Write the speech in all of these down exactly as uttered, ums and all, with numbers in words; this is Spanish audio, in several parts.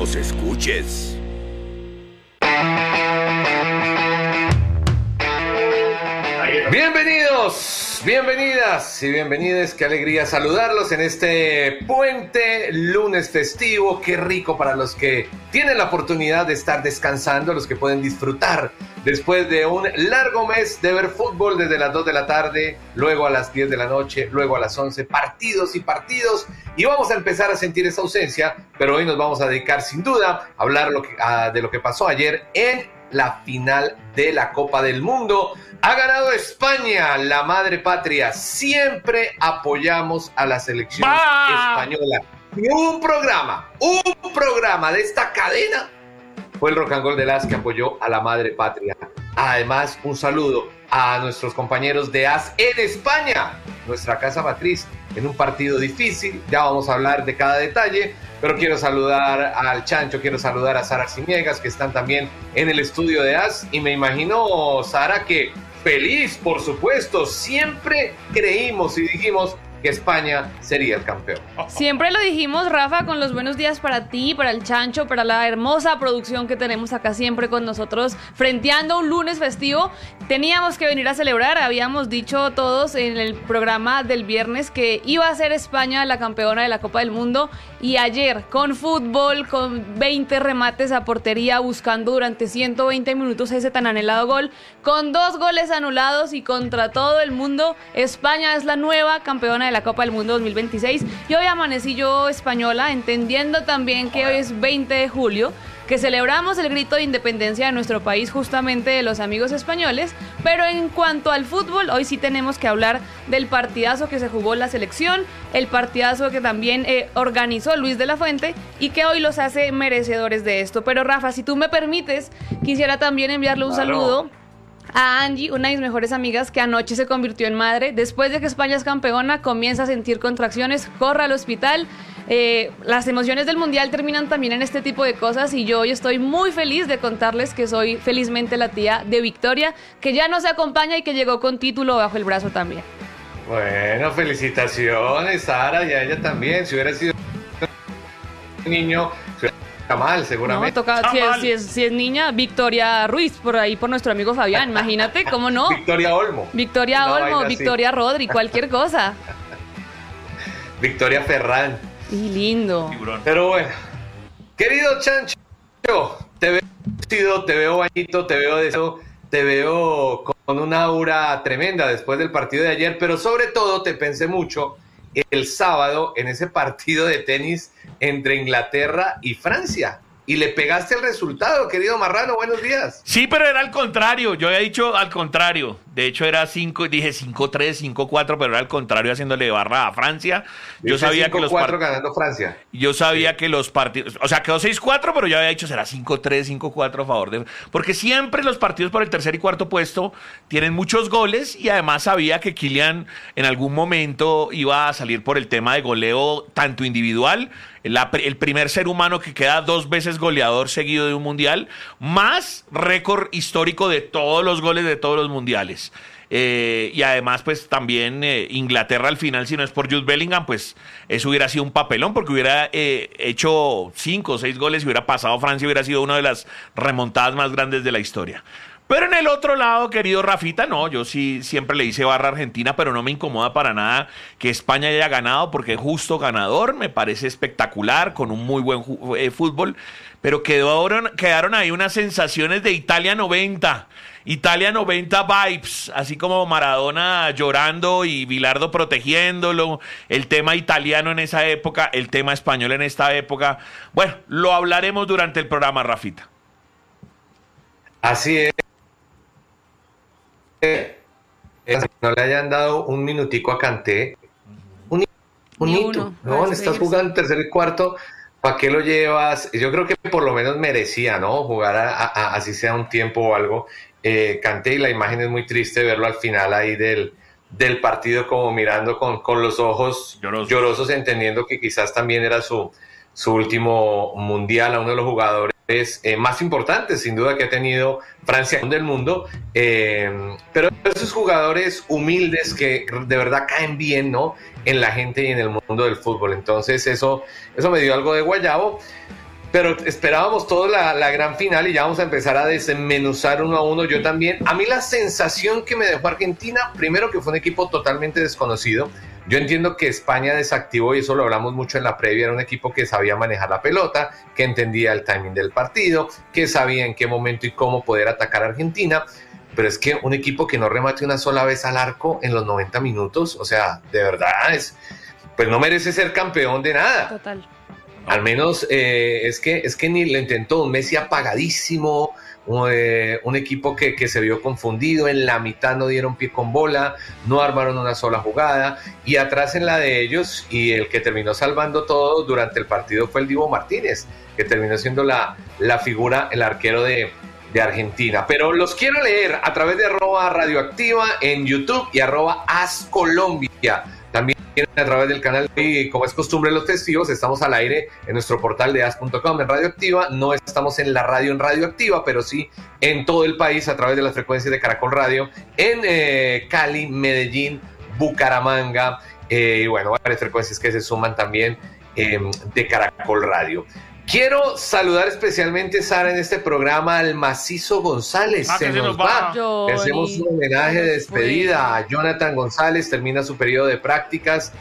nos escuches. Bienvenidos, bienvenidas y bienvenides. Qué alegría saludarlos en este puente lunes festivo. Qué rico para los que tienen la oportunidad de estar descansando, los que pueden disfrutar después de un largo mes de ver fútbol desde las dos de la tarde, luego a las diez de la noche, luego a las once, partidos y partidos. Y vamos a empezar a sentir esa ausencia, pero hoy nos vamos a dedicar sin duda a hablar lo que, a, de lo que pasó ayer en la final de la Copa del Mundo. Ha ganado España, la madre patria. Siempre apoyamos a la selección ¡Bah! española. Y un programa, un programa de esta cadena fue el Rock and Roll de As, que apoyó a la madre patria. Además, un saludo a nuestros compañeros de As en España, nuestra casa matriz, en un partido difícil. Ya vamos a hablar de cada detalle, pero quiero saludar al Chancho, quiero saludar a Sara Ciniegas, que están también en el estudio de As. Y me imagino, Sara, que feliz, por supuesto. Siempre creímos y dijimos que España sería el campeón. Siempre lo dijimos, Rafa, con los buenos días para ti, para el Chancho, para la hermosa producción que tenemos acá siempre con nosotros, frenteando un lunes festivo. Teníamos que venir a celebrar, habíamos dicho todos en el programa del viernes que iba a ser España la campeona de la Copa del Mundo, y ayer, con fútbol, con veinte remates a portería, buscando durante ciento veinte minutos ese tan anhelado gol, con dos goles anulados y contra todo el mundo, España es la nueva campeona de la Copa del Mundo dos mil veintiséis. Y hoy amanecí yo española, entendiendo también que hoy es veinte de julio, que celebramos el grito de independencia de nuestro país, justamente de los amigos españoles. Pero en cuanto al fútbol, hoy sí tenemos que hablar del partidazo que se jugó la selección, el partidazo que también eh, organizó Luis de la Fuente y que hoy los hace merecedores de esto. Pero Rafa, si tú me permites, quisiera también enviarle un claro. saludo a Angie, una de mis mejores amigas, que anoche se convirtió en madre. Después de que España es campeona, comienza a sentir contracciones, corre al hospital. Eh, las emociones del mundial terminan también en este tipo de cosas, y yo hoy estoy muy feliz de contarles que soy felizmente la tía de Victoria, que ya nos acompaña y que llegó con título bajo el brazo también. Bueno, felicitaciones, Sara, y a ella también. Si hubiera sido un niño, mal, seguramente. No, toca, si es, si, es, si es niña, Victoria Ruiz, por ahí, por nuestro amigo Fabián, imagínate, ¿cómo no? Victoria Olmo. Victoria no, Olmo, Victoria Rodri, cualquier cosa. Victoria Ferrán. Y lindo. Pero bueno, querido Chancho, te veo, te veo bañito, te veo de eso, te veo con una aura tremenda después del partido de ayer, pero sobre todo te pensé mucho el sábado en ese partido de tenis entre Inglaterra y Francia. Y le pegaste el resultado, querido Marrano, buenos días. Sí, pero era al contrario, yo había dicho al contrario. De hecho era cinco, dije cinco tres, cinco cuatro, pero era al contrario, haciéndole barra a Francia. Yo Dice sabía cinco, que los cuatro part... ganando Francia. Yo sabía sí. que los partidos, o sea, quedó seis cuatro, pero yo había dicho será cinco tres, cinco cuatro a favor de... Porque siempre los partidos por el tercer y cuarto puesto tienen muchos goles, y además sabía que Kylian en algún momento iba a salir por el tema de goleo tanto individual, La, el primer ser humano que queda dos veces goleador seguido de un mundial, más récord histórico de todos los goles de todos los mundiales. Eh, y además, pues también eh, Inglaterra al final, si no es por Jude Bellingham, pues eso hubiera sido un papelón, porque hubiera eh, hecho cinco o seis goles y hubiera pasado a Francia, hubiera sido una de las remontadas más grandes de la historia. Pero en el otro lado, querido Rafita, no, yo sí siempre le hice barra a Argentina, pero no me incomoda para nada que España haya ganado, porque es justo ganador, me parece espectacular, con un muy buen eh, fútbol, pero quedaron, quedaron ahí unas sensaciones de Italia noventa, Italia noventa vibes, así como Maradona llorando y Bilardo protegiéndolo, el tema italiano en esa época, el tema español en esta época. Bueno, lo hablaremos durante el programa, Rafita. Así es. No le hayan dado un minutico a Kanté, un, un hito, ¿no? Estás jugando tercer y cuarto, ¿para qué lo llevas? Yo creo que por lo menos merecía, ¿no? Jugar a, a, a, así sea un tiempo o algo. Eh, Kanté, y la imagen es muy triste verlo al final ahí del, del partido, como mirando con, con los ojos llorosos. llorosos, entendiendo que quizás también era su, su último mundial, a uno de los jugadores Eh, más importantes, sin duda, que ha tenido Francia del mundo, eh, pero esos jugadores humildes que de verdad caen bien, ¿no?, en la gente y en el mundo del fútbol. Entonces eso, eso me dio algo de guayabo. pero esperábamos toda la, la gran final y ya vamos a empezar a desmenuzar uno a uno. Yo también, a mí la sensación que me dejó Argentina, primero que fue un equipo totalmente desconocido. Yo entiendo que España desactivó, y eso lo hablamos mucho en la previa, era un equipo que sabía manejar la pelota, que entendía el timing del partido, que sabía en qué momento y cómo poder atacar a Argentina, pero es que un equipo que no remate una sola vez al arco en los noventa minutos, o sea, de verdad, es, pues no merece ser campeón de nada. Total. Al menos eh, es, que, es que ni lo intentó, un Messi apagadísimo, un, eh, un equipo que, que se vio confundido, en la mitad no dieron pie con bola, no armaron una sola jugada, y atrás en la de ellos, y el que terminó salvando todo durante el partido fue el Dibu Martínez, que terminó siendo la, la figura, el arquero de, de Argentina. Pero los quiero leer a través de arroba radioactiva en YouTube y arroba ascolombia. También a través del canal, y como es costumbre los festivos, estamos al aire en nuestro portal de as punto com en Radioactiva. No estamos en la radio en Radioactiva, pero sí en todo el país a través de las frecuencias de Caracol Radio, en eh, Cali, Medellín, Bucaramanga, eh, y bueno, varias frecuencias que se suman también eh, de Caracol Radio. Quiero saludar especialmente, Sara, en este programa al Macizo González. Ah, se, que se nos nos va. va. Le hacemos un homenaje de despedida a Jonathan González. Termina su periodo de prácticas.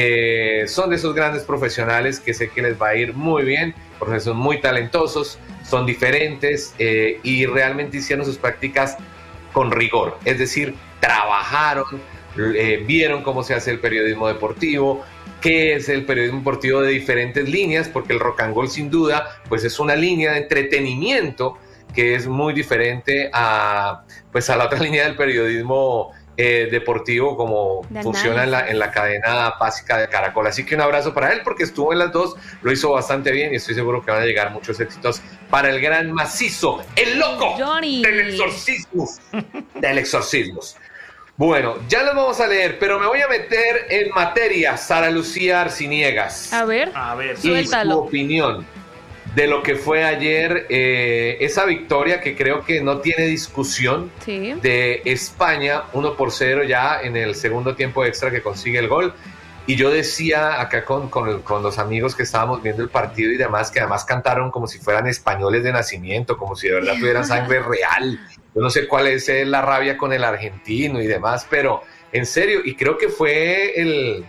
Eh, son de esos grandes profesionales que sé que les va a ir muy bien, porque son muy talentosos, son diferentes eh, y realmente hicieron sus prácticas con rigor. Es decir, trabajaron, eh, vieron cómo se hace el periodismo deportivo, qué es el periodismo deportivo de diferentes líneas, porque el rock and roll sin duda pues es una línea de entretenimiento que es muy diferente a, pues, a la otra línea del periodismo eh, deportivo como De funciona en la, en la cadena básica de Caracol. Así que un abrazo para él, porque estuvo en las dos, lo hizo bastante bien y estoy seguro que van a llegar muchos éxitos para el gran Macizo, el loco Johnny. del exorcismo, del exorcismo. Bueno, ya los vamos a leer, pero me voy a meter en materia, Sara Lucía Arciniegas. A ver, A ver, Y suéltalo. su opinión de lo que fue ayer, eh, esa victoria que creo que no tiene discusión Sí. de España, uno por cero ya en el segundo tiempo extra que consigue el gol. Y yo decía acá con, con, con los amigos que estábamos viendo el partido y demás, que además cantaron como si fueran españoles de nacimiento, como si de verdad tuvieran sangre real. Yo no sé cuál es eh, la rabia con el argentino y demás, pero en serio, y creo que fue el,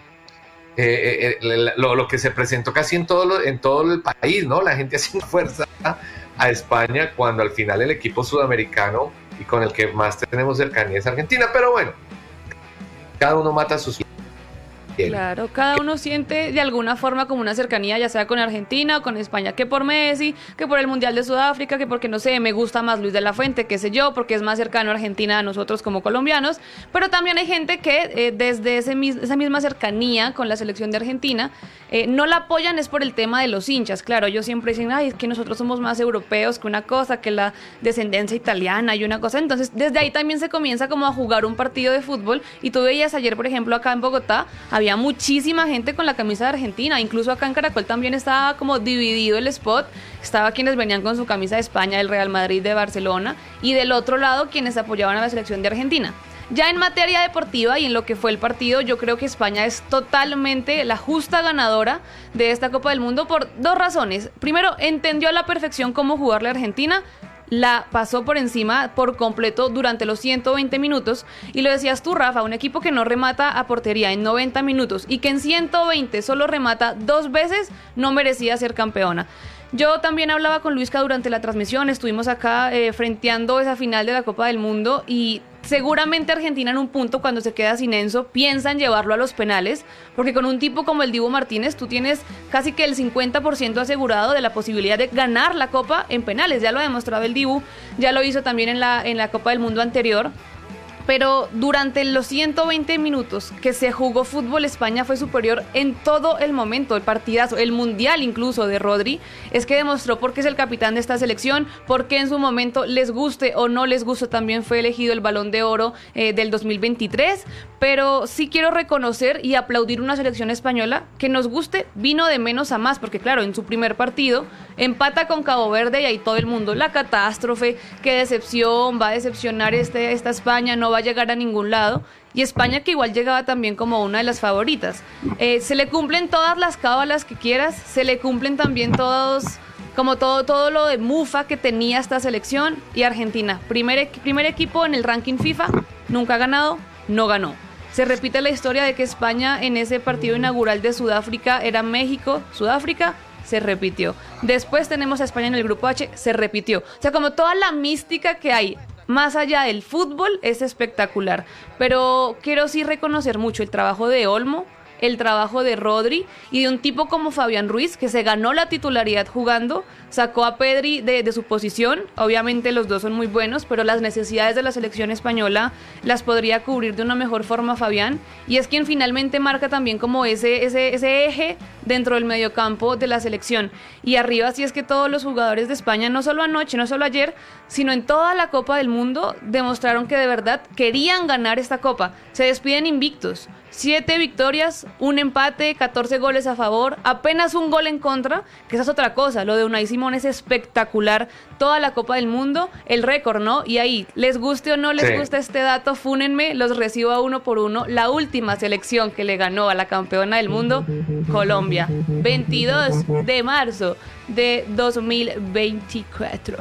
eh, el, lo, lo que se presentó casi en todo, lo, en todo el país, ¿no? La gente haciendo fuerza a España cuando al final el equipo sudamericano y con el que más tenemos cercanía es Argentina, pero bueno, cada uno mata a sus... Claro, cada uno siente de alguna forma como una cercanía, ya sea con Argentina o con España, que por Messi, que por el Mundial de Sudáfrica, que porque, no sé, me gusta más Luis de la Fuente, qué sé yo, porque es más cercano a Argentina a nosotros como colombianos, pero también hay gente que eh, desde ese mis- esa misma cercanía con la selección de Argentina, eh, no la apoyan es por el tema de los hinchas. Claro, ellos siempre dicen, ay, es que nosotros somos más europeos que una cosa, que la descendencia italiana y una cosa, entonces desde ahí también se comienza como a jugar un partido de fútbol, y tú veías ayer, por ejemplo, acá en Bogotá, había muchísima gente con la camisa de Argentina, incluso acá en Caracol también estaba como dividido el spot, estaba quienes venían con su camisa de España, del Real Madrid, de Barcelona, y del otro lado quienes apoyaban a la selección de Argentina. Ya en materia deportiva y en lo que fue el partido, yo creo que España es totalmente la justa ganadora de esta Copa del Mundo por dos razones. Primero, entendió a la perfección cómo jugarle a Argentina, la pasó por encima por completo durante los ciento veinte minutos, y lo decías tú, Rafa, un equipo que no remata a portería en noventa minutos y que en ciento veinte solo remata dos veces, no merecía ser campeona. Yo también hablaba con Luisca durante la transmisión, estuvimos acá eh, frenteando esa final de la Copa del Mundo, y seguramente Argentina en un punto, cuando se queda sin Enzo, piensa en llevarlo a los penales, porque con un tipo como el Dibu Martínez tú tienes casi que el cincuenta por ciento asegurado de la posibilidad de ganar la Copa en penales. Ya lo ha demostrado el Dibu, ya lo hizo también en la, en la Copa del Mundo anterior. Pero durante los ciento veinte minutos que se jugó fútbol, España fue superior en todo el momento. El partidazo, el mundial incluso de Rodri, es que demostró por qué es el capitán de esta selección, por qué en su momento, les guste o no les guste, también fue elegido el Balón de Oro eh, del dos mil veintitrés. Pero sí quiero reconocer y aplaudir una selección española que, nos guste, vino de menos a más, porque claro, en su primer partido empata con Cabo Verde y ahí todo el mundo, la catástrofe, qué decepción, va a decepcionar este, esta España, no va a llegar a ningún lado. Y España, que igual llegaba también como una de las favoritas. Eh, se le cumplen todas las cábalas que quieras, se le cumplen también todos como todo, todo lo de mufa que tenía esta selección. Y Argentina, primer, primer equipo en el ranking FIFA, nunca ha ganado, no ganó. Se repite la historia de que España en ese partido inaugural de Sudáfrica era México, Sudáfrica, se repitió. Después tenemos a España en el grupo H, se repitió. O sea, como toda la mística que hay más allá del fútbol es espectacular. Pero quiero sí reconocer mucho el trabajo de Olmo, el trabajo de Rodri y de un tipo como Fabián Ruiz, que se ganó la titularidad jugando, sacó a Pedri de, de su posición. Obviamente los dos son muy buenos, pero las necesidades de la selección española las podría cubrir de una mejor forma Fabián, y es quien finalmente marca también como ese, ese, ese eje dentro del mediocampo de la selección. Y arriba sí es que todos los jugadores de España, no solo anoche, no solo ayer, sino en toda la Copa del Mundo, demostraron que de verdad querían ganar esta Copa. Se despiden invictos. Siete victorias, un empate, catorce goles a favor, apenas un gol en contra, que esa es otra cosa. Lo de Unai Simón es espectacular. Toda la Copa del Mundo, el récord, ¿no? Y ahí, les guste o no les sí. guste este dato, fúnenme, los recibo a uno por uno. La última selección que le ganó a la campeona del mundo, Colombia, veintidós de marzo de dos mil veinticuatro.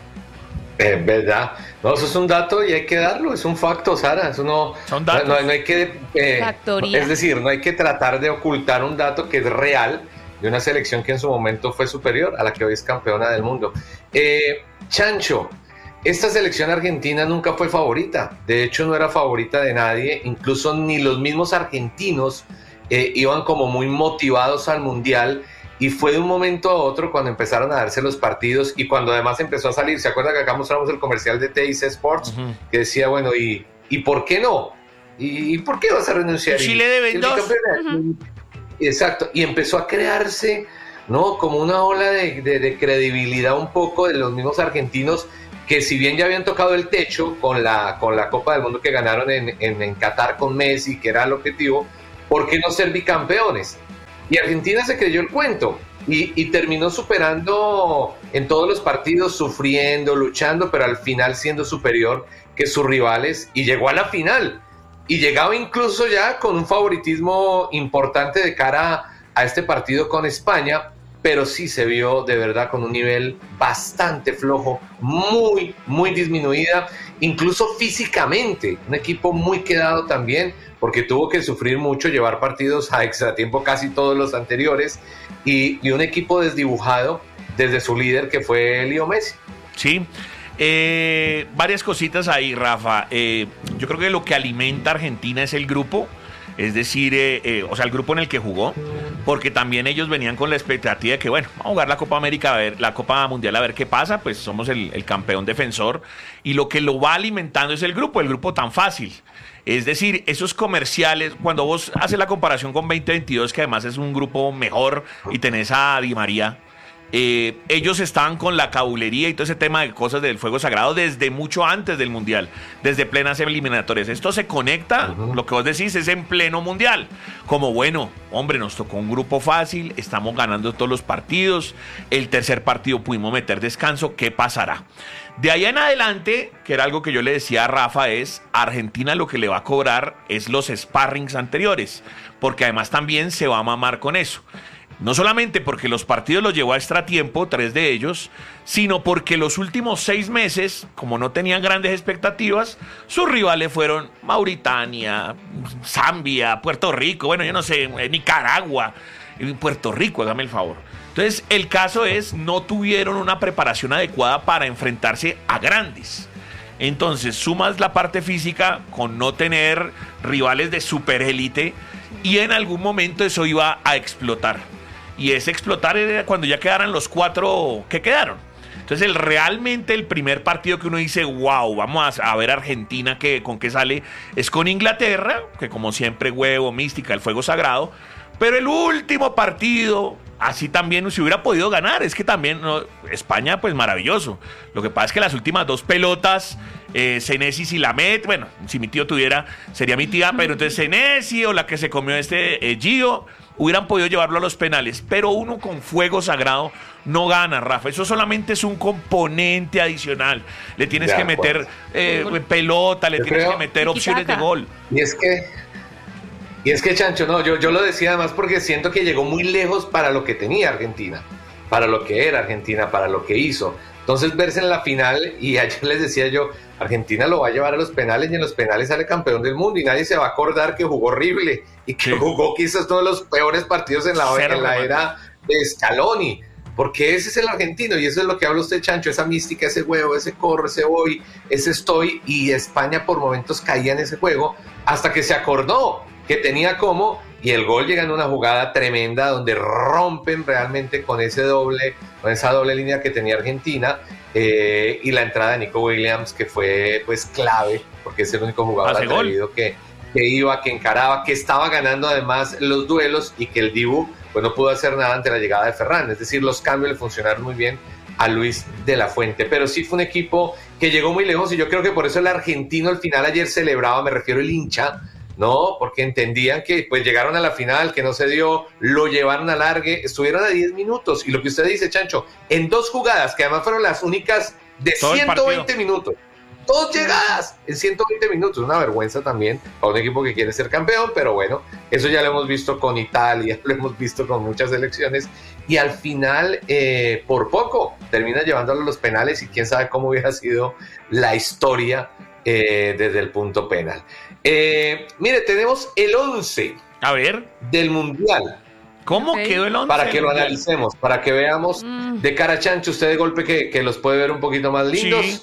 Es verdad. No, eso es un dato y hay que darlo, es un facto, Sara. Eso no, Son datos. no, no hay que, eh, Factoría. es decir, no hay que tratar de ocultar un dato que es real de una selección que en su momento fue superior a la que hoy es campeona del mundo. Eh, Chancho, esta selección argentina nunca fue favorita. De hecho, no era favorita de nadie. Incluso ni los mismos argentinos eh, iban como muy motivados al mundial. Y fue de un momento a otro cuando empezaron a darse los partidos y cuando además empezó a salir. ¿Se acuerda que acá mostramos el comercial de T I C Sports? Uh-huh. Que decía, bueno, ¿y, ¿y por qué no? ¿Y, y por qué vas a renunciar? Chile debe dos. Uh-huh. Exacto. Y empezó a crearse, ¿no? Como una ola de, de, de credibilidad un poco de los mismos argentinos que, si bien ya habían tocado el techo con la, con la Copa del Mundo que ganaron en, en, en Qatar con Messi, que era el objetivo, ¿por qué no ser bicampeones? Y Argentina se creyó el cuento y, y terminó superando en todos los partidos, sufriendo, luchando, pero al final siendo superior que sus rivales, y llegó a la final. Y llegaba incluso ya con un favoritismo importante de cara a este partido con España, pero sí se vio de verdad con un nivel bastante flojo, muy, muy disminuida, incluso físicamente, un equipo muy quedado también, porque tuvo que sufrir mucho, llevar partidos a extratiempo casi todos los anteriores, y, y un equipo desdibujado desde su líder, que fue Leo Messi. Sí, eh, varias cositas ahí, Rafa. Eh, yo creo que lo que alimenta a Argentina es el grupo, es decir, eh, eh, o sea, el grupo en el que jugó, porque también ellos venían con la expectativa de que, bueno, vamos a jugar la Copa América, a ver, la Copa Mundial, a ver qué pasa, pues somos el, el campeón defensor, y lo que lo va alimentando es el grupo, el grupo tan fácil. Es decir, esos comerciales, cuando vos haces la comparación con veinte veintidós, que además es un grupo mejor, y tenés a Di María, eh, ellos estaban con la cabulería y todo ese tema de cosas del fuego sagrado desde mucho antes del Mundial, desde plenas eliminatorias. Esto se conecta, uh-huh. lo que vos decís es en pleno Mundial. Como, bueno, hombre, nos tocó un grupo fácil, estamos ganando todos los partidos, el tercer partido pudimos meter descanso, ¿qué pasará? De ahí en adelante, que era algo que yo le decía a Rafa, es Argentina lo que le va a cobrar es los sparrings anteriores, porque además también se va a mamar con eso. No solamente porque los partidos los llevó a extratiempo, tres de ellos, sino porque los últimos seis meses, como no tenían grandes expectativas, sus rivales fueron Mauritania, Zambia, Puerto Rico, bueno, yo no sé, Nicaragua, Puerto Rico, hágame el favor. Entonces, el caso es, no tuvieron una preparación adecuada para enfrentarse a grandes. Entonces, sumas la parte física con no tener rivales de superélite y en algún momento eso iba a explotar. Y ese explotar era cuando ya quedaran los cuatro que quedaron. Entonces, el, realmente el primer partido que uno dice, wow, vamos a, a ver Argentina que, con qué sale, es con Inglaterra, que como siempre, huevo, mística, el fuego sagrado. Pero el último partido, así también se hubiera podido ganar. Es que también no, España, pues maravilloso. Lo que pasa es que las últimas dos pelotas, eh, Senesi si la mete, bueno, si mi tío tuviera, sería mi tía, pero entonces Senesi o la que se comió este eh, Gio, hubieran podido llevarlo a los penales. Pero uno con fuego sagrado no gana, Rafa. Eso solamente es un componente adicional. Le tienes que meter eh, pelota, le Yo tienes creo. que meter opciones de gol. Y es que... Y es que, Chancho, no, yo, yo lo decía además porque siento que llegó muy lejos para lo que tenía Argentina. para lo que era Argentina, para lo que hizo. Entonces verse en la final, y ayer les decía yo, Argentina lo va a llevar a los penales y en los penales sale campeón del mundo y nadie se va a acordar que jugó horrible y que sí. jugó quizás todos los peores partidos en la, en la era de Scaloni, porque ese es el argentino y eso es lo que habla usted, Chancho, esa mística, ese huevo, ese corro, ese voy, ese estoy, y España por momentos caía en ese juego hasta que se acordó que tenía como, y el gol llega en una jugada tremenda donde rompen realmente con ese doble, con esa doble línea que tenía Argentina, eh, y la entrada de Nico Williams, que fue pues clave, porque es el único jugador atrevido que, que iba, que encaraba, que estaba ganando además los duelos, y que el Dibu pues no pudo hacer nada ante la llegada de Ferran, es decir, los cambios le funcionaron muy bien a Luis de la Fuente, pero sí fue un equipo que llegó muy lejos, y yo creo que por eso el argentino al final ayer celebraba, me refiero el hincha, no, porque entendían que pues llegaron a la final, que no se dio, lo llevaron a largue, estuvieron a diez minutos, y lo que usted dice, Chancho, en dos jugadas, que además fueron las únicas de ciento veinte minutos, dos llegadas en ciento veinte minutos, una vergüenza también para un equipo que quiere ser campeón, pero bueno, eso ya lo hemos visto con Italia, lo hemos visto con muchas selecciones, y al final, eh, por poco, termina llevándolo a los penales, y quién sabe cómo hubiera sido la historia eh, desde el punto penal. Eh, mire, tenemos el once a ver del Mundial. ¿Cómo okay. quedó el once? Para que lo analicemos, para que veamos mm. de cara a Chancho, usted de golpe que, que los puede ver un poquito más lindos. Sí.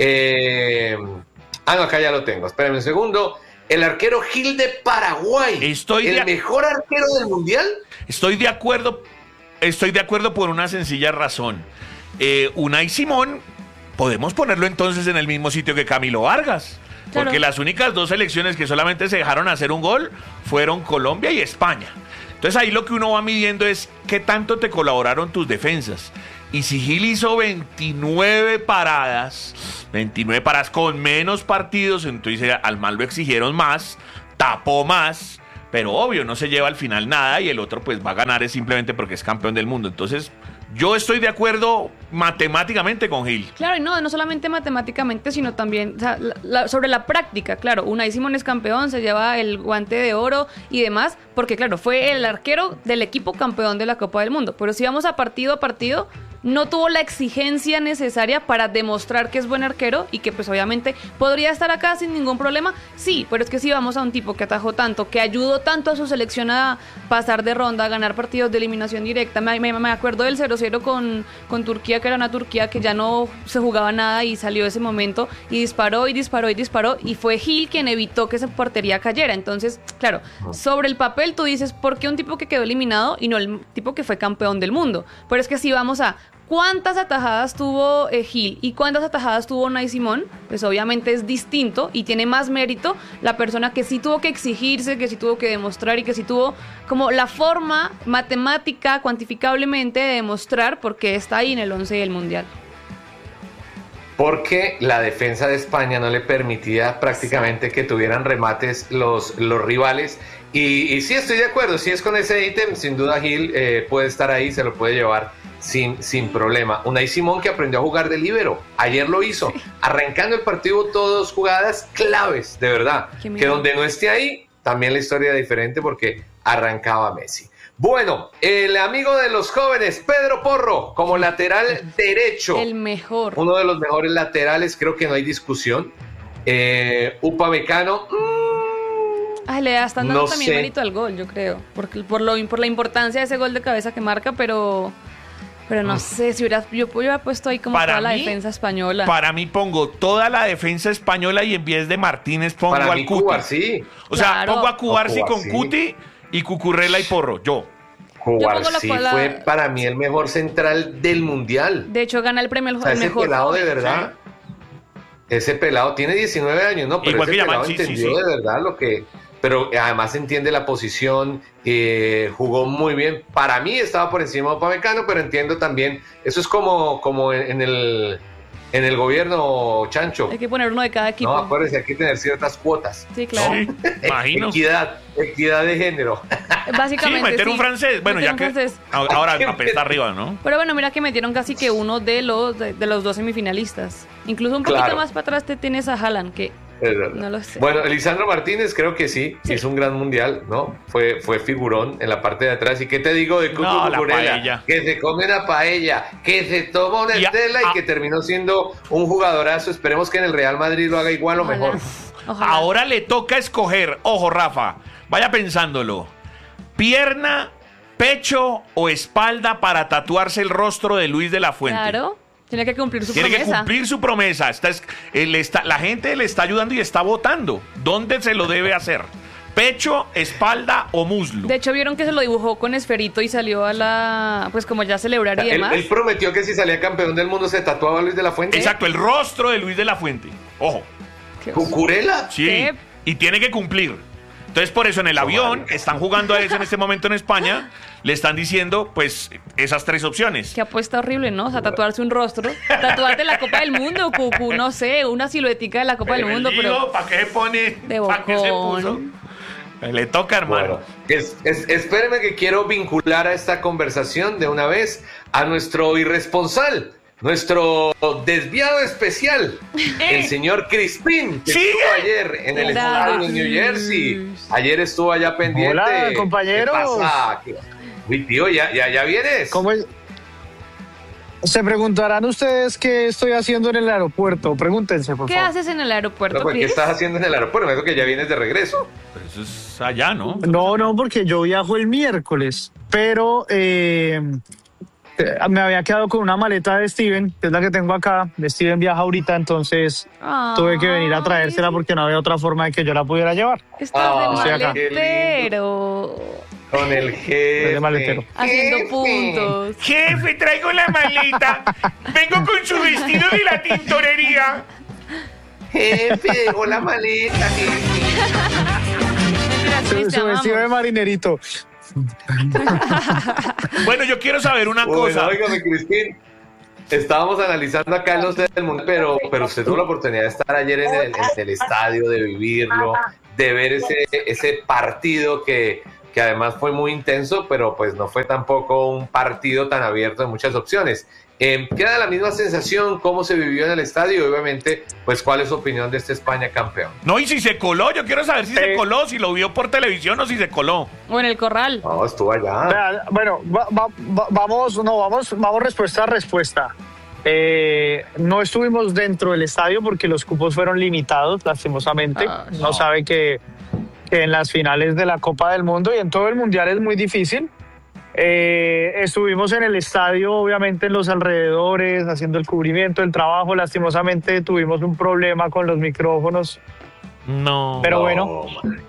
Eh, ah, no, acá ya lo tengo. Espérenme un segundo. El arquero Gil de Paraguay. Estoy el de... mejor arquero del Mundial. Estoy de acuerdo. Estoy de acuerdo por una sencilla razón. Eh, Unai Simón, podemos ponerlo entonces en el mismo sitio que Camilo Vargas. Porque claro. las únicas dos selecciones que solamente se dejaron hacer un gol fueron Colombia y España. Entonces ahí lo que uno va midiendo es qué tanto te colaboraron tus defensas. Y si Gil hizo veintinueve paradas, veintinueve paradas con menos partidos, entonces al mal lo exigieron más, tapó más, pero obvio no se lleva al final nada, y el otro pues va a ganar es simplemente porque es campeón del mundo. Entonces yo estoy de acuerdo matemáticamente con Gil. Claro, y no, no solamente matemáticamente, sino también o sea, la, la, sobre la práctica, claro. Unai Simón es campeón, se lleva el guante de oro y demás, porque claro, fue el arquero del equipo campeón de la Copa del Mundo. Pero si vamos a partido a partido, no tuvo la exigencia necesaria para demostrar que es buen arquero y que pues obviamente podría estar acá sin ningún problema. Sí, pero es que si vamos a un tipo que atajó tanto, que ayudó tanto a su selección a pasar de ronda, a ganar partidos de eliminación directa. Me, me, me acuerdo del cero cero con, con Turquía, que era una Turquía que ya no se jugaba nada y salió ese momento y disparó y disparó y disparó, y fue Gil quien evitó que esa portería cayera. Entonces, claro, sobre el papel tú dices, ¿por qué un tipo que quedó eliminado y no el tipo que fue campeón del mundo? Pero es que si vamos a ¿cuántas atajadas tuvo eh, Gil y cuántas atajadas tuvo Unai Simón? Pues obviamente es distinto y tiene más mérito la persona que sí tuvo que exigirse, que sí tuvo que demostrar y que sí tuvo como la forma matemática, cuantificablemente, de demostrar por qué está ahí en el once del Mundial. Porque la defensa de España no le permitía prácticamente que tuvieran remates los, los rivales. Y, y sí, estoy de acuerdo, si es con ese ítem, sin duda Gil eh, puede estar ahí, se lo puede llevar sin, sin problema. Unai Simón, que aprendió a jugar de líbero, ayer lo hizo, arrancando el partido, todas jugadas claves, de verdad, que donde no esté ahí, también la historia es diferente porque arrancaba Messi. Bueno, el amigo de los jóvenes, Pedro Porro, como lateral derecho. El mejor. Uno de los mejores laterales, creo que no hay discusión. Eh, Upamecano. Mmm, Ay, le están dando no también sé. mérito al gol, yo creo. Porque, por, lo, por la importancia de ese gol de cabeza que marca, pero... Pero no sé, si hubiera, yo, yo hubiera puesto ahí como para toda mí, la defensa española. Para mí pongo toda la defensa española y en vez de Martínez pongo para al mí, Cuti. Cubarsí. O sea, claro. pongo a Cubarsí con sí. Cuti y Cucurella y Porro, yo. Cubarsí fue para mí el mejor central del Mundial. De hecho, gana el premio al o sea, ese mejor. Ese pelado de verdad, sí. ese pelado tiene diecinueve años, ¿no? Pero Igual ese que pelado llaman, entendió sí, sí, sí. de verdad lo que... Pero además entiende la posición, eh, jugó muy bien. Para mí estaba por encima de Upamecano, pero entiendo también, eso es como, como en, en, el, en el gobierno, Chancho. Hay que poner uno de cada equipo. No, acuérdense, hay que tener ciertas cuotas. Sí, claro. Sí, imagino. Equidad, equidad de género. Básicamente, sí, meter sí. un francés. Bueno, meter ya que francés. ahora apesta arriba, ¿no? Pero bueno, mira que metieron casi que uno de los, de, de los dos semifinalistas. Incluso un poquito claro. más para atrás te tienes a Haaland, que No lo sé. Bueno, Lisandro Martínez creo que sí, Sí. hizo un gran mundial, ¿no? Fue, fue figurón en la parte de atrás. ¿Y qué te digo de Cucu No, la Cucurella? paella. Que se come una paella, que se toma una Y a- estela y a- que terminó siendo un jugadorazo. Esperemos que en el Real Madrid lo haga igual o Ojalá. mejor. Ojalá. Ahora le toca escoger, ojo Rafa, vaya pensándolo, pierna, pecho o espalda para tatuarse el rostro de Luis de la Fuente. Claro, tiene que cumplir su Tiene promesa. que cumplir su promesa. Está, es- él está, la gente le está ayudando y está votando. ¿Dónde se lo debe hacer? ¿Pecho, espalda o muslo? De hecho, vieron que se lo dibujó con esferito y salió a la, pues como ya celebrar y Él, demás. él prometió que si salía campeón del mundo se tatuaba a Luis de la Fuente. Exacto, el rostro de Luis de la Fuente. Ojo. Qué oso. ¿Cucurella? Sí, ¿Qué? y tiene que cumplir. Entonces, por eso en el avión, están jugando a eso en este momento en España, le están diciendo, pues, esas tres opciones. Qué apuesta horrible, ¿no? O sea, tatuarse un rostro. Tatuarte la Copa del Mundo, Cucu, no sé, una siluetica de la Copa del Mundo, pero ¿para qué se pone? de ¿Para qué se puso? bocón. Le toca, hermano. Bueno, es, es- espéreme que quiero vincular a esta conversación de una vez a nuestro irresponsable, nuestro desviado especial, el señor Crispín, que ¡Sigue! estuvo ayer en el Bravo. estadio de New Jersey. Ayer estuvo allá pendiente. Hola, compañeros. ¿Qué pasa? ¿Qué- Uy, tío, ¿ya, ya, ya vienes? ¿Cómo es? Se preguntarán ustedes qué estoy haciendo en el aeropuerto. Pregúntense, por ¿qué favor. haces en el aeropuerto, No, pues, ¿qué Cris? estás haciendo en el aeropuerto? Me dijo que ya vienes de regreso. Pero eso es allá, ¿no? No, no, porque yo viajo el miércoles, pero eh, eh, me había quedado con una maleta de Steven, que es la que tengo acá. Steven viaja ahorita, entonces tuve que venir a traérsela porque no había otra forma de que yo la pudiera llevar. Estás Ah, estoy de acá. maletero. Con el jefe. De maletero. Haciendo Jefe. puntos. Jefe, traigo la maleta. Vengo con su vestido de la tintorería. Jefe, dejó la maleta, jefe. Mentira, Su, Cris, te su vestido de amamos. marinerito. Bueno, yo quiero saber una Bueno, cosa. óigame, Cristín. Estábamos analizando acá en los del mundo, pero, pero usted tuvo la oportunidad de estar ayer en el, en el estadio, de vivirlo, de ver ese, ese partido que, que además fue muy intenso, pero pues no fue tampoco un partido tan abierto de muchas opciones. Eh, queda la misma sensación, cómo se vivió en el estadio y obviamente, pues cuál es su opinión de este España campeón. No, y si se coló, yo quiero saber si se Eh. coló, si lo vio por televisión o si se coló. O en el corral. No, estuvo allá. Vea, bueno, va- va- va- vamos, no, vamos, vamos respuesta a respuesta. Eh, no estuvimos dentro del estadio porque los cupos fueron limitados, lastimosamente. Ah, no no. sabe que, que en las finales de la Copa del Mundo y en todo el Mundial es muy difícil. Eh, estuvimos en el estadio, obviamente en los alrededores, haciendo el cubrimiento, el trabajo. Lastimosamente tuvimos un problema con los micrófonos. No. Pero No, bueno,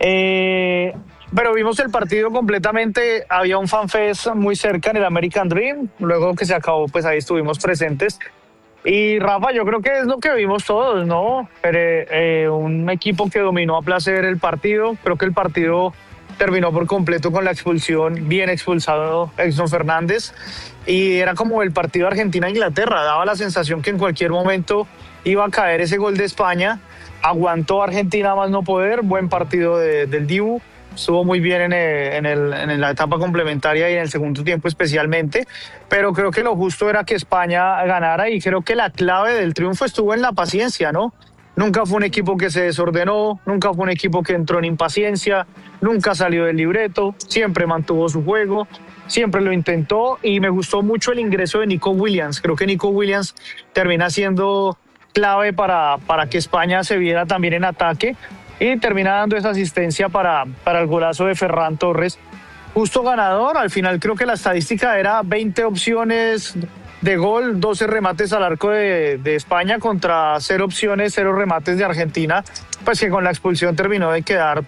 eh, pero vimos el partido completamente. Había un fanfest muy cerca en el American Dream. Luego que se acabó, pues ahí estuvimos presentes. Y Rafa, yo creo que es lo que vimos todos, ¿no? Pero, eh, un equipo que dominó a placer el partido. Creo que el partido terminó por completo con la expulsión, bien expulsado Edson Fernández. Y era como el partido Argentina-Inglaterra. Daba la sensación que en cualquier momento iba a caer ese gol de España. Aguantó Argentina a más no poder. Buen partido de- del Dibu. Estuvo muy bien en, el- en, el- en la etapa complementaria y en el segundo tiempo especialmente. Pero creo que lo justo era que España ganara y creo que la clave del triunfo estuvo en la paciencia, ¿no? Nunca fue un equipo que se desordenó, nunca fue un equipo que entró en impaciencia, nunca salió del libreto, siempre mantuvo su juego, siempre lo intentó y me gustó mucho el ingreso de Nico Williams. Creo que Nico Williams termina siendo clave para, para que España se viera también en ataque y termina dando esa asistencia para, para el golazo de Ferran Torres. Justo ganador, al final creo que la estadística era veinte opciones de gol, doce remates al arco de, de España contra cero opciones, cero remates de Argentina, pues que con la expulsión terminó de quedar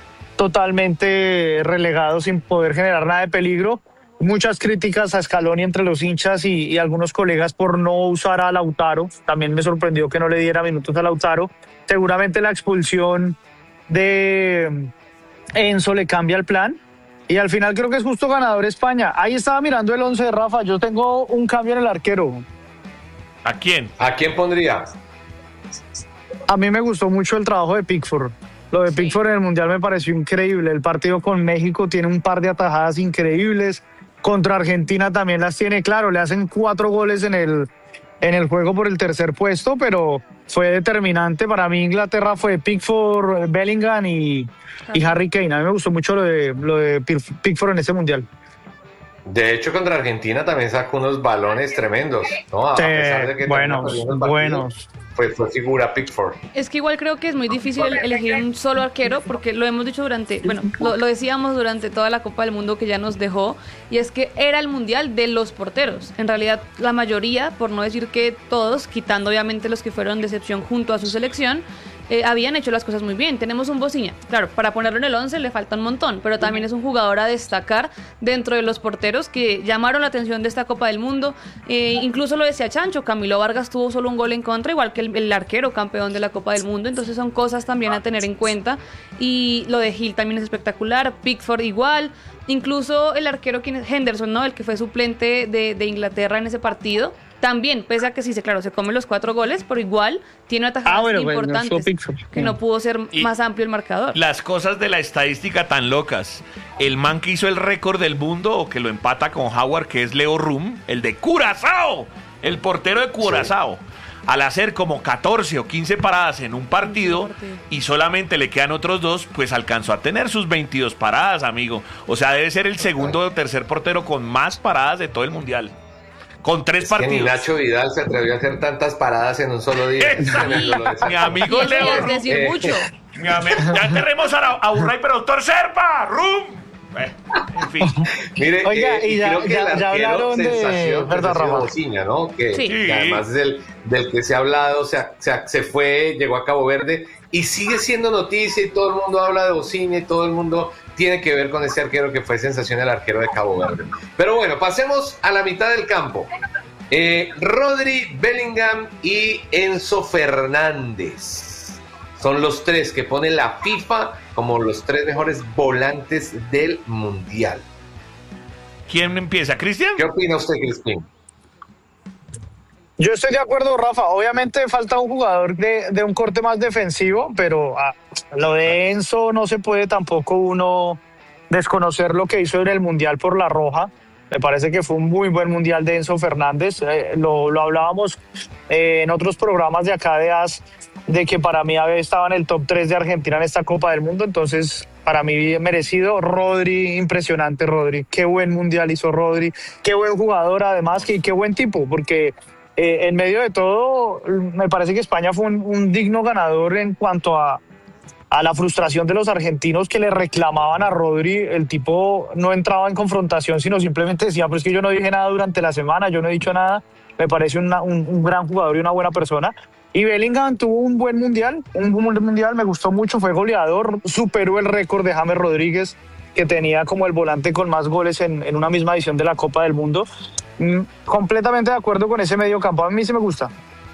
totalmente relegado sin poder generar nada de peligro. Muchas críticas a Scaloni entre los hinchas y, y algunos colegas por no usar a Lautaro. También me sorprendió que no le diera minutos a Lautaro. Seguramente la expulsión de Enzo le cambia el plan. Y al final creo que es justo ganador España. Ahí estaba mirando el once de Rafa. Yo tengo un cambio en el arquero. ¿A quién? ¿A quién pondría? A mí me gustó mucho el trabajo de Pickford. Lo de Pickford en el Mundial me pareció increíble. El partido con México tiene un par de atajadas increíbles. Contra Argentina también las tiene. Claro, le hacen cuatro goles en el, en el juego por el tercer puesto, pero fue determinante. Para mí Inglaterra fue Pickford, Bellingham y, y Harry Kane. A mí me gustó mucho lo de, lo de Pickford en ese mundial. De hecho, contra Argentina también sacó unos balones tremendos, ¿no? A Sí, pesar de que buenos, partidos, buenos. Fue, fue figura Pickford. Es que igual creo que es muy difícil elegir un solo arquero, porque lo hemos dicho durante, bueno, lo, lo decíamos durante toda la Copa del Mundo que ya nos dejó, y es que era el mundial de los porteros. En realidad, la mayoría, por no decir que todos, quitando obviamente los que fueron de excepción junto a su selección, Eh, habían hecho las cosas muy bien. Tenemos un Bociña, claro, para ponerlo en el once le falta un montón, pero también es un jugador a destacar dentro de los porteros que llamaron la atención de esta Copa del Mundo. Eh, incluso lo decía Chancho, Camilo Vargas tuvo solo un gol en contra, igual que el, el arquero campeón de la Copa del Mundo, entonces son cosas también a tener en cuenta. Y lo de Gil también es espectacular, Pickford igual, incluso el arquero quien es Henderson, ¿no? El que fue suplente de, de Inglaterra en ese partido. También, pese a que sí, claro, se come los cuatro goles, pero igual tiene atajadas ah, bueno, importantes, bueno, que no pudo ser y más amplio el marcador. Las cosas de la estadística tan locas. El man que hizo el récord del mundo, o que lo empata con Howard, que es Leo Rum, el de Curazao, el portero de Curazao. Sí. Al hacer como catorce o quince paradas en un partido y solamente le quedan otros dos, pues alcanzó a tener sus veintidós paradas, amigo. O sea, debe ser el segundo o tercer portero con más paradas de todo el mundial. Con tres es partidos. Que ni Nacho Vidal se atrevió a hacer tantas paradas en un solo día. Mi amigo Leo. Es decir eh, mucho. Mi amigo, ya tenemos a, a Urray, pero doctor Serpa, Rum. Eh, en fin. Mire, oiga, eh, y ya, creo que ya, el ya hablaron de verdad, Bociña, ¿no? Que, sí. que además del, del que se ha hablado, se, se, se fue, llegó a Cabo Verde y sigue siendo noticia y todo el mundo habla de Bociña y todo el mundo tiene que ver con ese arquero que fue sensación, el arquero de Cabo Verde. Pero bueno, pasemos a la mitad del campo. Eh, Rodri, Bellingham y Enzo Fernández son los tres que pone la FIFA como los tres mejores volantes del mundial. ¿Quién empieza? ¿Cristian? ¿Qué opina usted, Cristian? Yo estoy de acuerdo, Rafa. Obviamente falta un jugador de, de un corte más defensivo, pero ah, lo de Enzo no se puede tampoco uno desconocer lo que hizo en el Mundial por la Roja. Me parece que fue un muy buen Mundial de Enzo Fernández. Eh, lo, lo hablábamos eh, en otros programas de acá de A S, de que para mí estaba en el top tres de Argentina en esta Copa del Mundo. Entonces, para mí merecido. Rodri, impresionante Rodri. Qué buen Mundial hizo Rodri. Qué buen jugador además, y qué buen tipo, porque eh, en medio de todo, me parece que España fue un, un digno ganador en cuanto a a la frustración de los argentinos que le reclamaban a Rodri. El tipo no entraba en confrontación, sino simplemente decía, pues que yo no dije nada durante la semana, yo no he dicho nada. Me parece una, un, un gran jugador y una buena persona. Y Bellingham tuvo un buen mundial, un buen mundial, me gustó mucho, fue goleador, superó el récord de James Rodríguez, que tenía como el volante con más goles en, en una misma edición de la Copa del Mundo. Mm, completamente de acuerdo con ese medio campo, a mí sí me gusta.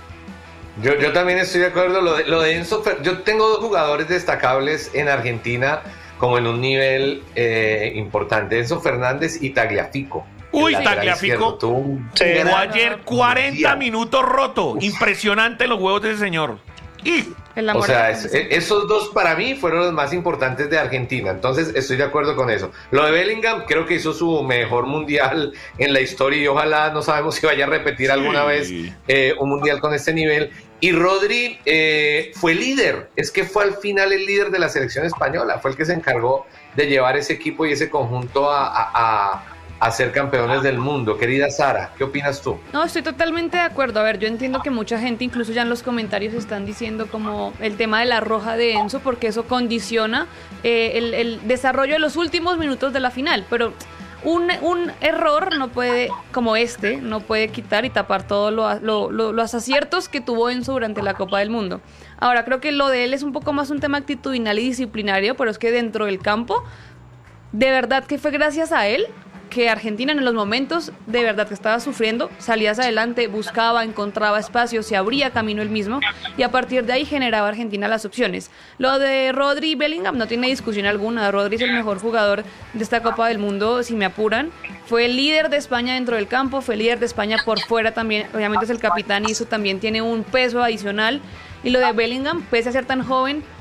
Yo, yo también estoy de acuerdo. Lo de, lo de Enzo, yo tengo dos jugadores destacables en Argentina como en un nivel eh, importante, Enzo Fernández y Tagliafico. Uy, Tagliafico tuvo ayer cuarenta minutos roto. Impresionante los huevos de ese señor. Y o sea, es, esos dos para mí fueron los más importantes de Argentina. Entonces estoy de acuerdo con eso. Lo de Bellingham creo que hizo su mejor mundial en la historia y ojalá, no sabemos si vaya a repetir sí. alguna vez eh, un mundial con este nivel. Y Rodri eh, fue líder, es que fue al final el líder de la selección española, fue el que se encargó de llevar ese equipo y ese conjunto a, a, a a ser campeones del mundo. Querida Sara, ¿qué opinas tú? No, estoy totalmente de acuerdo. A ver, yo entiendo que mucha gente, incluso ya en los comentarios, están diciendo como el tema de la roja de Enzo, porque eso condiciona eh, el, el desarrollo de los últimos minutos de la final, pero un, un error no puede, como este, no puede quitar y tapar todos lo, lo, lo, los aciertos que tuvo Enzo durante la Copa del Mundo. Ahora, creo que lo de él es un poco más un tema actitudinal y disciplinario, pero es que dentro del campo, de verdad que fue gracias a él que Argentina en los momentos de verdad que estaba sufriendo, salía hacia adelante, buscaba, encontraba espacio, se abría camino él mismo y a partir de ahí generaba Argentina las opciones. Lo de Rodri y Bellingham no tiene discusión alguna. Rodri es el mejor jugador de esta Copa del Mundo, si me apuran. Fue el líder de España dentro del campo, fue el líder de España por fuera también, obviamente es el capitán y eso también tiene un peso adicional. Y lo de Bellingham, pese a ser tan joven,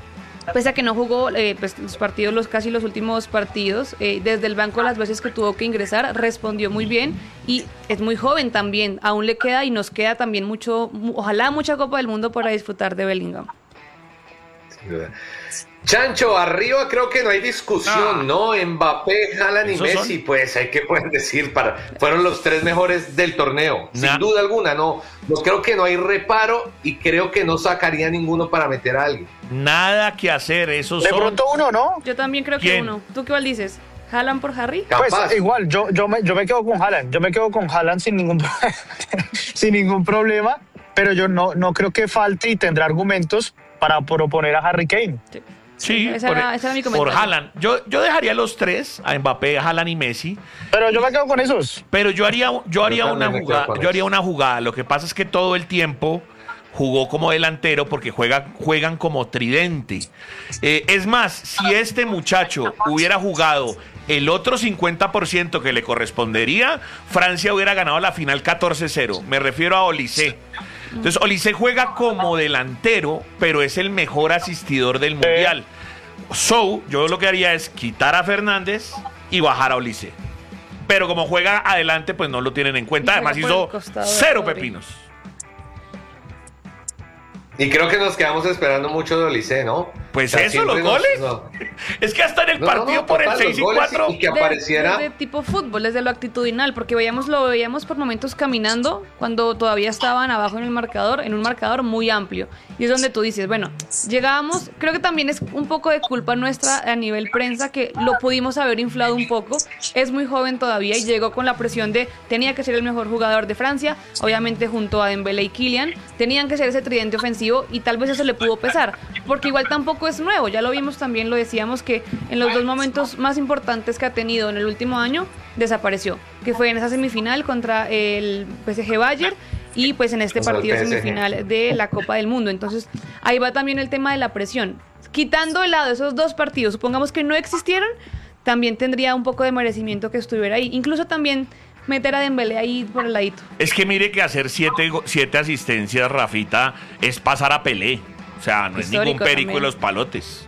pese a que no jugó eh, pues, los partidos, los casi los últimos partidos, eh, desde el banco las veces que tuvo que ingresar, respondió muy bien y es muy joven también, aún le queda y nos queda también mucho, ojalá mucha Copa del Mundo para disfrutar de Bellingham. Sin duda. Chancho, arriba creo que no hay discusión, Ah. ¿no? Mbappé, Haaland y ¿Esos Messi, son? pues hay que pueden decir, para, fueron los tres mejores del torneo, Nah. sin duda alguna, no, no creo que no hay reparo y creo que no sacaría ninguno para meter a alguien. Nada que hacer, esos De son... pronto uno, ¿no? Yo también creo que ¿Quién? uno. ¿Tú qué igual dices? ¿Haaland por Harry? Capaz. Pues igual, yo, yo, me, yo me quedo con Haaland, yo me quedo con Haaland sin ningún, sin ningún problema, pero yo no, no creo que falte y tendrá argumentos para proponer a Harry Kane. Sí. Sí, Ese por, era- ese era mi por comentario. Haaland. Yo, yo dejaría los tres, a Mbappé, Haaland y Messi, Pero yo me quedo con esos. pero yo haría, yo haría Yo una también me quedo jugada, con yo haría eso. una jugada. Lo que pasa es que todo el tiempo jugó como delantero porque juega, juegan como tridente. Eh, es más, si este muchacho hubiera jugado el otro cincuenta por ciento que le correspondería, Francia hubiera ganado la final catorce cero. Me refiero a Olise. Entonces, Olise juega como delantero, pero es el mejor asistidor del Mundial. So, yo lo que haría es quitar a Fernández y bajar a Olise. Pero como juega adelante, pues no lo tienen en cuenta. Y Además juega por hizo el costado de cero Rodri. pepinos. Y creo que nos quedamos esperando mucho de Olise, ¿no? Pues O sea, eso, los siempre nos- goles. no. Es que hasta en el No, no, partido no, por el total, los seis y goles cuatro. y que De- apareciera. desde tipo fútbol, desde lo actitudinal, porque veíamos, lo veíamos por momentos caminando cuando todavía estaban abajo en el marcador, en un marcador muy amplio. Y es donde tú dices, bueno, llegábamos, creo que también es un poco de culpa nuestra a nivel prensa que lo pudimos haber inflado un poco. Es muy joven todavía y llegó con la presión de tenía que ser el mejor jugador de Francia, obviamente junto a Dembélé y Kylian, tenían que ser ese tridente ofensivo y tal vez eso le pudo pesar, porque igual tampoco es nuevo, ya lo vimos también, lo decíamos que en los dos momentos más importantes que ha tenido en el último año, desapareció, que fue en esa semifinal contra el P S G Bayern y pues en este Contra el partido P S G. semifinal de la Copa del Mundo. Entonces ahí va también el tema de la presión. Quitando de lado esos dos partidos, supongamos que no existieran, también tendría un poco de merecimiento que estuviera ahí. Incluso también meter a Dembélé ahí por el ladito. Es que mire que hacer siete, go- siete asistencias, Rafita, es pasar a Pelé. O sea, no es ningún Histórico perico de también. los palotes.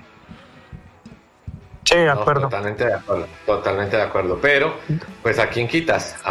Sí, de No, acuerdo. totalmente de acuerdo, totalmente de acuerdo. Pero, pues, ¿a quién quitas? ¿A